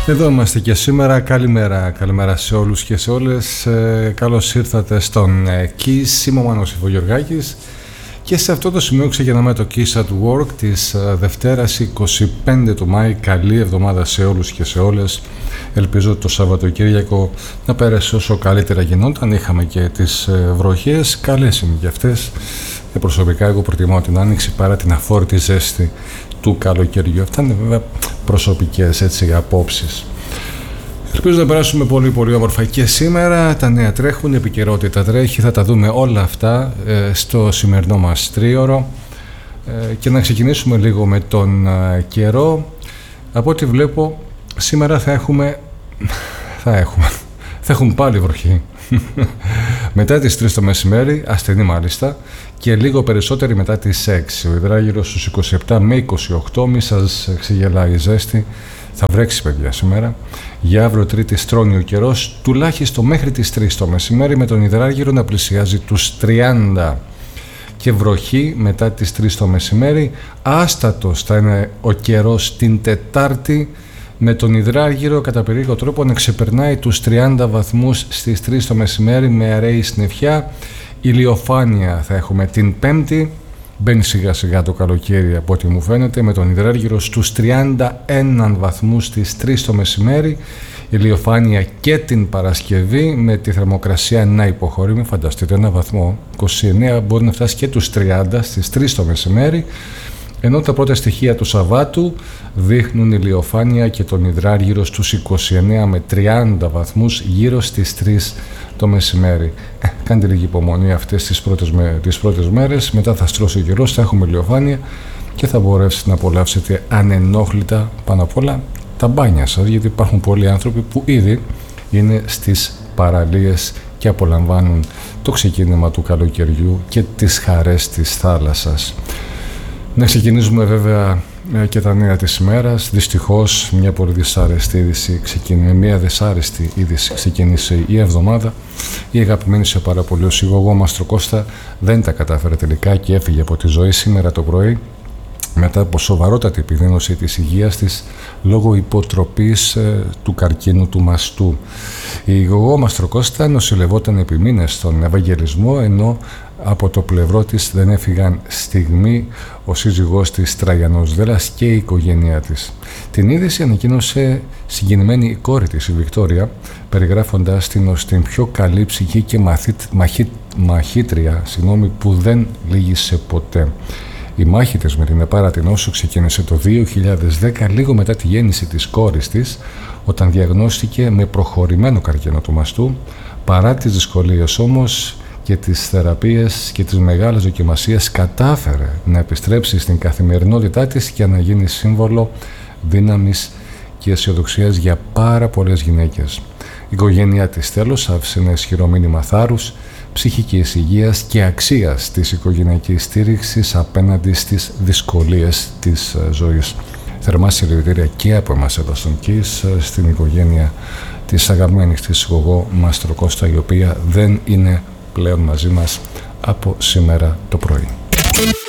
Εδώ είμαστε και σήμερα. Καλημέρα σε όλους και σε όλες. Καλώς ήρθατε στον Kiss. Είμαι ο Μάνος Ιφογεωργάκης και σε αυτό το σημείο ξεκινάμε το Kiss at Work της Δευτέρας 25 του Μάη. Καλή εβδομάδα σε όλους και σε όλες. Ελπίζω το Σαββατοκύριακο να πέρασε όσο καλύτερα γινόταν. Είχαμε και τις βροχές, καλές είναι και αυτές. Και προσωπικά εγώ προτιμάω την άνοιξη παρά την αφόρητη ζέστη του καλοκαιριού. Αυτά είναι βέβαια προσωπικές απόψεις. Ελπίζω να περάσουμε πολύ πολύ όμορφα και σήμερα. Τα νέα τρέχουν, η επικαιρότητα τρέχει, θα τα δούμε όλα αυτά στο σημερινό μας τρίωρο και να ξεκινήσουμε λίγο με τον καιρό. Από ό,τι βλέπω σήμερα θα έχουμε πάλι βροχή. Μετά τις 3 το μεσημέρι, ασθενή μάλιστα, και λίγο περισσότερη μετά τις 6. Ο υδράγυρος στους 27 με 28, μη σας ξεγελάει η ζέστη. Θα βρέξει παιδιά σήμερα. Για αύριο Τρίτη στρώνει ο καιρός, τουλάχιστον μέχρι τις 3 το μεσημέρι, με τον υδράγυρο να πλησιάζει τους 30. Και βροχή μετά τις 3 το μεσημέρι. Άστατος θα είναι ο καιρός την Τετάρτη, με τον υδράργυρο κατά περίεργο τρόπο να ξεπερνάει τους 30 βαθμούς στις 3 το μεσημέρι με αραιή συννεφιά. Ηλιοφάνεια θα έχουμε την Πέμπτη. Μπαίνει σιγά σιγά το καλοκαίρι από ό,τι μου φαίνεται, με τον υδράργυρο στους 31 βαθμούς στις 3 το μεσημέρι. Ηλιοφάνεια και την Παρασκευή με τη θερμοκρασία να υποχωρεί. Μην φανταστείτε, ένα βαθμό 29 μπορεί να φτάσει και τους 30 στις 3 το μεσημέρι. Ενώ τα πρώτα στοιχεία του Σαββάτου δείχνουν ηλιοφάνεια και τον υδράργυρο στους 29 με 30 βαθμούς γύρω στις 3 το μεσημέρι. Κάντε λίγη υπομονή αυτές τις πρώτες μέρες, μετά θα στρώσει ο καιρός, θα έχουμε ηλιοφάνεια και θα μπορέσετε να απολαύσετε ανενόχλητα πάνω απ' όλα τα μπάνια σας, γιατί υπάρχουν πολλοί άνθρωποι που ήδη είναι στις παραλίες και απολαμβάνουν το ξεκίνημα του καλοκαιριού και τις χαρές της θάλασσας. Να ξεκινήσουμε βέβαια και τα νέα της ημέρας. Δυστυχώς μια πολύ δυσάρεστη είδηση ξεκίνησε η εβδομάδα. Η αγαπημένη σε πάρα πολύ ο σιγωγό Μάστρο Κώστα δεν τα κατάφερε τελικά και έφυγε από τη ζωή σήμερα το πρωί μετά από σοβαρότατη επιδείνωση της υγείας της λόγω υποτροπής του καρκίνου του μαστού. Η γωγό Μάστρο Κώστα νοσηλευόταν επί μήνες στον Ευαγγελισμό, ενώ από το πλευρό της δεν έφυγαν στιγμή ο σύζυγός της Τραγιανός Δέλλας και η οικογένειά της. Την είδηση ανακοίνωσε συγκινημένη η κόρη της, η Βικτόρια, περιγράφοντας την ως την πιο καλή ψυχή και μαχήτρια που δεν λύγησε ποτέ. Η μάχη της με την επάρατη νόσο ξεκίνησε το 2010, λίγο μετά τη γέννηση της κόρης της, όταν διαγνώστηκε με προχωρημένο καρκίνο του μαστού. Παρά τις δυσκολίες όμως και τις θεραπείες και τις μεγάλες δοκιμασίες, κατάφερε να επιστρέψει στην καθημερινότητά της και να γίνει σύμβολο δύναμης και αισιοδοξίας για πάρα πολλές γυναίκες. Η οικογένειά της τέλος άφησε ένα ισχυρό μήνυμα θάρρους, ψυχικής υγείας και αξίας της οικογενειακής στήριξης απέναντι στις δυσκολίες της ζωής. Θερμά συλληπιτήρια και από εμάς εδώ στον Kiss στην οικογένεια της αγαπημένης της γωγό Μάστρο Κώστα, η οποία δεν είναι πλέον μαζί μας από σήμερα το πρωί.